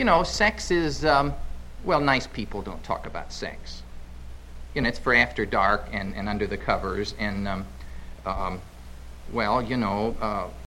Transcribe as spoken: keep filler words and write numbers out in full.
you know, sex is, um, well, nice people don't talk about sex. You know, it's for after dark and, and under the covers, and, um, um, well, you know, uh,